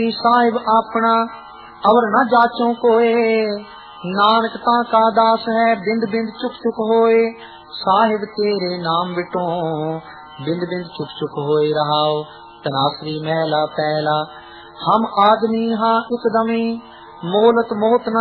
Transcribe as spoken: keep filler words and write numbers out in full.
साहिब अपना अवर न जाचो कोए, नानक ता का दास है बिंद बिंद चुक चुक होए। साहिब तेरे नाम बिटो बिंद बिंद चुक चुक होए रहाओ। तनासरी महला पहला। हम आदमी हाँ एकदमी मोलत मोत न